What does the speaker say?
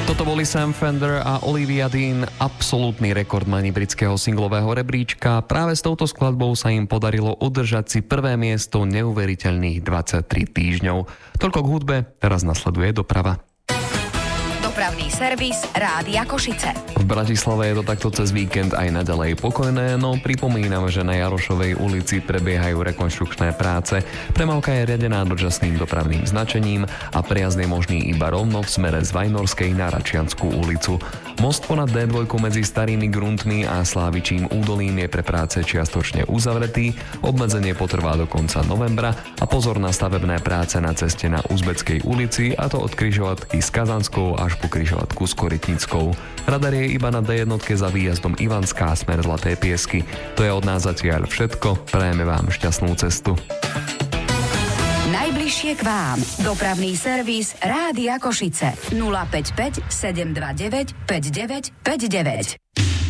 Toto boli Sam Fender a Olivia Dean, absolútni rekordmani britského singlového rebríčka. Práve s touto skladbou sa im podarilo udržať si prvé miesto neuveriteľných 23 týždňov. Toľko k hudbe, teraz nasleduje doprava. Dopravný servis Rádia Košice. V Bratislave je to takto cez víkend aj naďalej pokojné, no pripomínam, že na Jarošovej ulici prebiehajú rekonštrukčné práce. Premávka je riadená dočasným dopravným značením a prejazd je možný iba rovno v smere z Vajnorskej na Račiansku ulicu. Most ponad D2 medzi Starými Gruntmi a Slávičím údolím je pre práce čiastočne uzavretý, obmedzenie potrvá do konca novembra a pozor na stavebné práce na ceste na Uzbeckej ulici, a to od križovatky s Kazanskou až po križovatku s Korytnickou. Radar je iba na D1 za výjazdom Ivanská smer Zlaté Piesky. To je od nás zatiaľ všetko. Prajeme vám šťastnú cestu. Najbližšie k vám. Dopravný servis Rádia Košice. 055 729 5959.